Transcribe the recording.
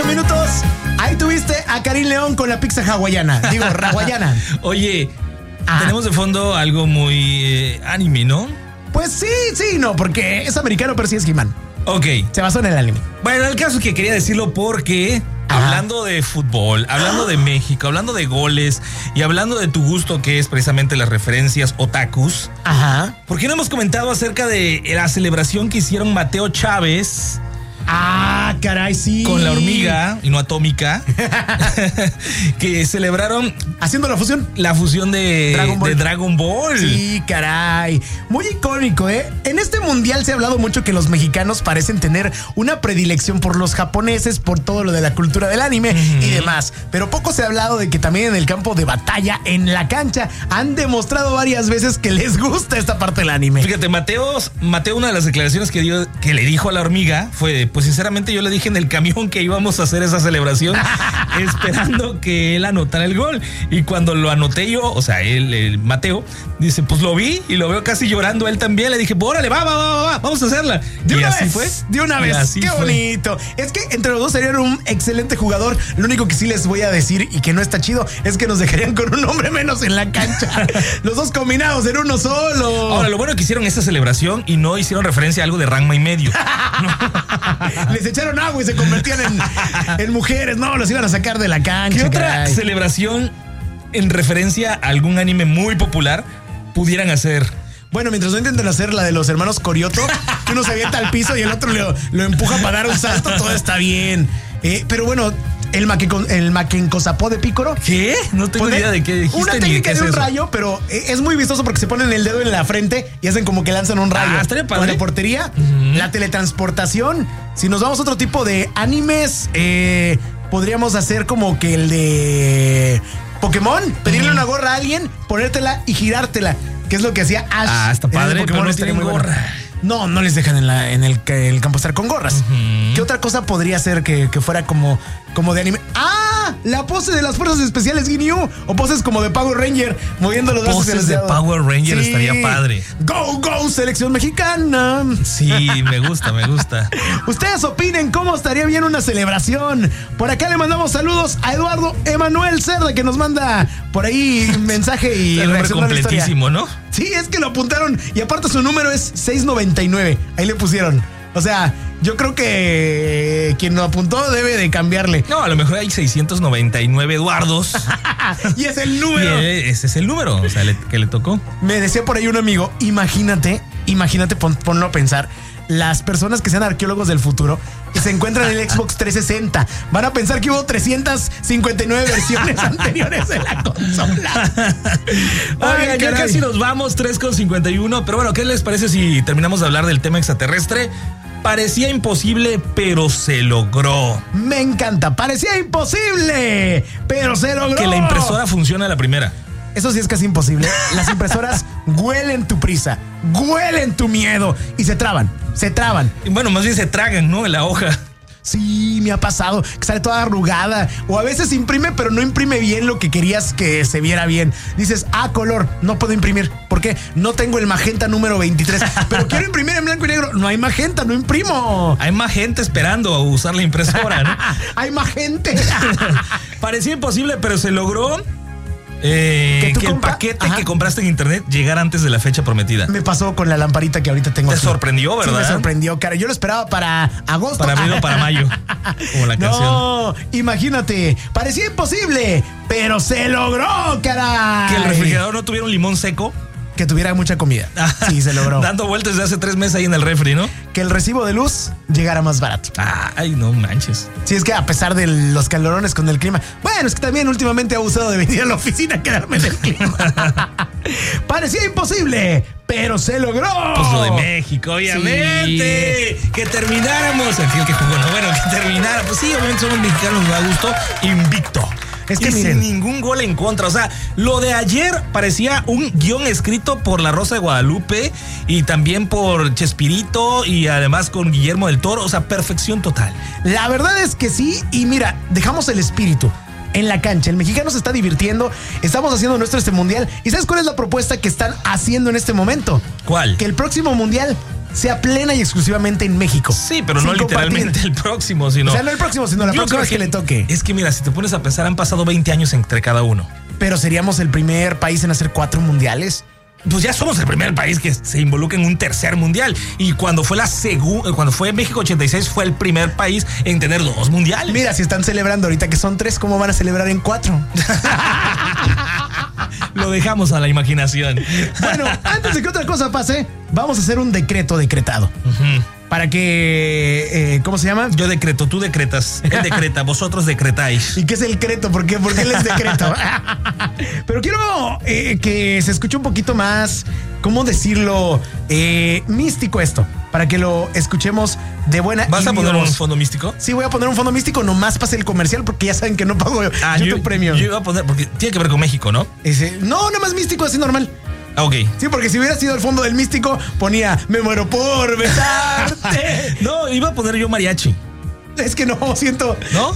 minutos. Ahí tuviste a Karim León con la pizza hawaiana. Digo, raguayana. Oye, tenemos de fondo algo muy anime, ¿no? Pues sí, no, porque es americano, pero sí es He-Man. Ok. Se basó en el anime. Bueno, el caso es que quería decirlo porque... Hablando de fútbol, hablando de México, hablando de goles y hablando de tu gusto, que es precisamente las referencias otakus. Ajá. ¿Por qué no hemos comentado acerca de la celebración que hicieron Mateo Chávez? Ah, caray, sí. Con la hormiga y no atómica. Que celebraron. Haciendo la fusión. La fusión de Dragon Ball. Sí, caray. Muy icónico, ¿eh? En este mundial se ha hablado mucho que los mexicanos parecen tener una predilección por los japoneses, por todo lo de la cultura del anime y demás. Pero poco se ha hablado de que también en el campo de batalla, en la cancha, han demostrado varias veces que les gusta esta parte del anime. Fíjate, Mateo, una de las declaraciones que le dijo a la hormiga fue: pues sinceramente yo le dije en el camión que íbamos a hacer esa celebración esperando que él anotara el gol. Y cuando lo anoté yo, o sea, el Mateo, dice, pues lo vi y lo veo casi llorando él también. Le dije, pues órale, va, vamos a hacerla. De una así vez, fue. De una vez, qué bonito. Es que entre los dos serían un excelente jugador. Lo único que sí les voy a decir y que no está chido es que nos dejarían con un hombre menos en la cancha. Los dos combinados en uno solo. Ahora, lo bueno es que hicieron esta celebración y no hicieron referencia a algo de Ranma y medio. Les echaron agua y se convertían en mujeres. No, los iban a sacar de la cancha. ¿Qué otra celebración en referencia a algún anime muy popular pudieran hacer? Bueno, mientras no intenten hacer la de los hermanos Corioto, que uno se avienta al piso y el otro lo empuja para dar un salto, todo está bien. Pero bueno, el Maquencosapó de Pícoro. ¿Qué? No tengo idea de qué dijiste. Una técnica de un rayo, pero es muy vistoso porque se ponen el dedo en la frente y hacen como que lanzan un rayo. Estaría padre. Con la portería, la teletransportación. Si nos vamos a otro tipo de animes, podríamos hacer como que el de Pokémon, pedirle una gorra a alguien, ponértela y girártela, que es lo que hacía Ash. Está padre, Pokémon, pero no tienen gorra. No les dejan en el campo estar con gorras. ¿Qué otra cosa podría ser que fuera como de anime? La pose de las fuerzas especiales Ginyu. O poses como de Power Ranger, moviendo los brazos. Poses de Power Ranger, sí. Estaría padre. Go, selección mexicana. Sí, me gusta. Ustedes opinen cómo estaría bien una celebración. Por acá le mandamos saludos a Eduardo Emanuel Cerda, que nos manda por ahí mensaje y el nombre completísimo, ¿no? Sí, es que lo apuntaron y aparte su número es 699. Ahí le pusieron. O sea, yo creo que quien lo apuntó debe de cambiarle. No, a lo mejor hay 699 Eduardos. Y es el número. Ese es el número, o sea, que le tocó. Me decía por ahí un amigo, imagínate, ponlo a pensar. Las personas que sean arqueólogos del futuro y se encuentran en el Xbox 360 van a pensar que hubo 359 versiones anteriores de la consola. Oigan, ya casi nos vamos, 3:51. Pero bueno, ¿qué les parece si terminamos de hablar del tema extraterrestre? Parecía imposible, pero se logró. Me encanta, parecía imposible, pero se logró. Que la impresora funcione a la primera. Eso sí es casi imposible. Las impresoras huelen tu prisa, huelen tu miedo y se traban. Bueno, más bien se tragan, ¿no? En la hoja. Sí, me ha pasado que sale toda arrugada. O a veces imprime, pero no imprime bien lo que querías que se viera bien. Dices, color, no puedo imprimir. ¿Por qué? No tengo el magenta número 23. Pero quiero imprimir en blanco y negro. No hay magenta, no imprimo. Hay más gente esperando a usar la impresora, ¿no? Hay más gente. Parecía imposible, pero se logró. Que el paquete que compraste en internet llegara antes de la fecha prometida. Me pasó con la lamparita que ahorita tengo. Te sorprendió, ¿verdad? Sí, me sorprendió, cara. Yo lo esperaba para agosto. Para abril o para mayo. Como la canción. No, imagínate. Parecía imposible, pero se logró, caray. Que el refrigerador no tuviera un limón seco. Que tuviera mucha comida. Sí, se logró. Dando vueltas desde hace 3 meses ahí en el refri, ¿no? Que el recibo de luz llegara más barato. Ay, no manches. Sí, es que a pesar de los calorones con el clima. Bueno, es que también últimamente he abusado de venir a la oficina a quedarme en el clima. Parecía imposible, pero se logró. Pues lo de México, obviamente. Sí. Que termináramos. En fin, que jugó, no, bueno, que terminara. Pues sí, obviamente somos mexicanos, me da gusto. Invicto. Es que sin ningún gol en contra. O sea, lo de ayer parecía un guión escrito por La Rosa de Guadalupe y también por Chespirito y además con Guillermo del Toro. O sea, perfección total. La verdad es que sí. Y mira, dejamos el espíritu en la cancha. El mexicano se está divirtiendo. Estamos haciendo nuestro mundial. ¿Y sabes cuál es la propuesta que están haciendo en este momento? ¿Cuál? Que el próximo mundial sea plena y exclusivamente en México. Sí, pero no literalmente el próximo, sino... O sea, no el próximo, sino la próxima vez que le toque. Es que mira, si te pones a pensar, han pasado 20 años entre cada uno. Pero seríamos el primer país en hacer 4 mundiales. Pues ya somos el primer país que se involucra en un tercer mundial. Y cuando fue cuando fue México 86, fue el primer país en tener 2 mundiales. Mira, si están celebrando ahorita que son 3, ¿cómo van a celebrar en 4? Lo dejamos a la imaginación. Bueno, antes de que otra cosa pase, vamos a hacer un decreto decretado. Para que, ¿cómo se llama? Yo decreto, tú decretas, él decreta, vosotros decretáis. ¿Y qué es el creto? ¿Por qué? Porque él es decreto. Pero quiero que se escuche un poquito más, ¿cómo decirlo? Místico esto, para que lo escuchemos de buena. ¿Vas a poner un fondo místico? Sí, voy a poner un fondo místico, nomás pase el comercial, porque ya saben que no pago YouTube Premium. Yo iba a poner, porque tiene que ver con México, ¿no? No, nomás místico, así normal. Ok. Sí, porque si hubiera sido el fondo del místico, ponía me muero por besarte. No, iba a poner yo mariachi. Es que no, siento. ¿No?